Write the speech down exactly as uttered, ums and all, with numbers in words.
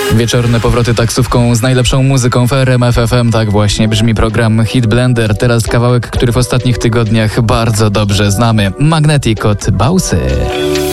Wieczorne powroty taksówką z najlepszą muzyką w R M F F M. Tak właśnie brzmi program Hit Blender. Teraz kawałek, który w ostatnich tygodniach bardzo dobrze znamy. Magnetic od Bausy.